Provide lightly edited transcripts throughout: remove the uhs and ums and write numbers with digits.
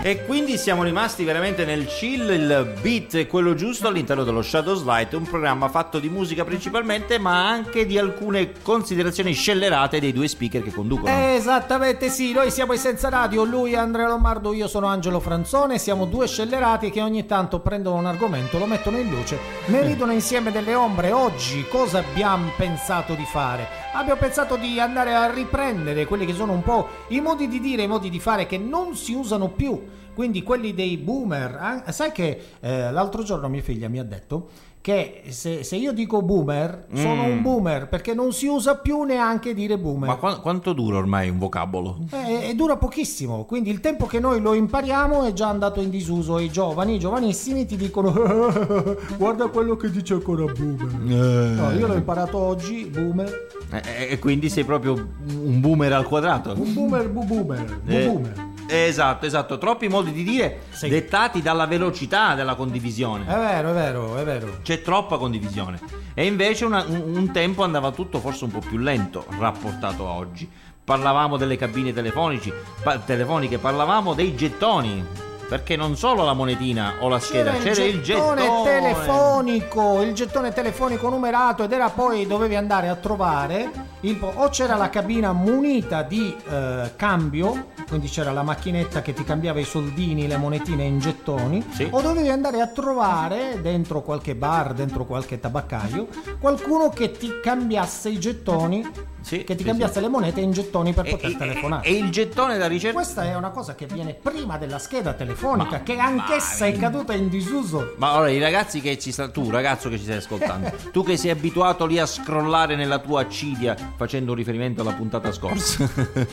E quindi siamo rimasti veramente nel chill, il beat è quello giusto all'interno dello Shadow Slide, un programma fatto di musica principalmente, ma anche di alcune considerazioni scellerate dei due speaker che conducono. Esattamente sì, noi siamo i Senza Radio, lui è Andrea Lombardo, io sono Angelo Franzone, siamo due scellerati che ogni tanto prendono un argomento, lo mettono in luce, ne ridono insieme delle ombre. Oggi cosa abbiamo pensato di fare? Abbiamo pensato di andare a riprendere quelli che sono un po' i modi di dire, i modi di fare che non si usano più, quindi quelli dei boomer. Sai che l'altro giorno mia figlia mi ha detto che se io dico boomer sono un boomer, perché non si usa più neanche dire boomer. Ma quanto dura ormai un vocabolo? Dura pochissimo, quindi il tempo che noi lo impariamo è già andato in disuso. I giovanissimi ti dicono guarda quello che dice ancora boomer. No, io l'ho imparato oggi, boomer. E quindi sei proprio un boomer al quadrato. Un boomer, boomer. Esatto, troppi modi di dire, sì, dettati dalla velocità della condivisione. È vero. C'è troppa condivisione. E invece un tempo andava tutto forse un po' più lento rapportato a oggi. Parlavamo delle cabine telefoniche, parlavamo dei gettoni, perché non solo la monetina o la scheda, c'era il gettone telefonico, il gettone telefonico numerato, ed era poi dovevi andare a trovare o c'era la cabina munita di cambio, quindi c'era la macchinetta che ti cambiava i soldini, le monetine in gettoni, sì, o dovevi andare a trovare dentro qualche bar, dentro qualche tabaccaio, qualcuno che ti cambiasse i gettoni, sì, che ti cambiasse le monete in gettoni per poter telefonare. E il gettone da ricerca? Questa è una cosa che viene prima della scheda telefonica, che anch'essa è caduta in disuso. Ma allora i ragazzi che tu ragazzo che ci stai ascoltando, tu che sei abituato lì a scrollare nella tua accidia facendo un riferimento alla puntata scorsa,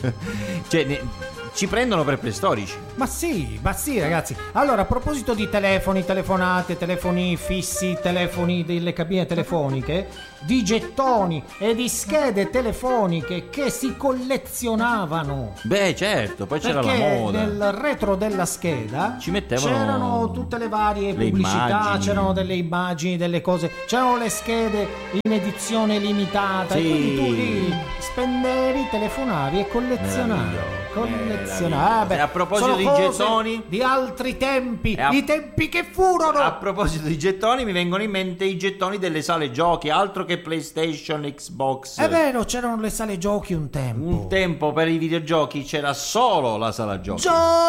ci prendono per preistorici. Ma sì ragazzi. Allora, a proposito di telefoni, telefonate, telefoni fissi, telefoni delle cabine telefoniche, di gettoni e di schede telefoniche che si collezionavano. Beh certo, poi c'era la moda. Nel retro della scheda ci mettevano, c'erano tutte le varie pubblicità, immagini, c'erano delle immagini, delle cose, c'erano le schede in edizione limitata, sì, e quindi tu lì spendevi, telefonavi e collezionavi. A proposito di gettoni, di altri tempi, i tempi che furono. A proposito di gettoni, mi vengono in mente i gettoni delle sale giochi, altro che PlayStation, Xbox. È vero, c'erano le sale giochi un tempo. Un tempo per i videogiochi c'era solo la sala giochi.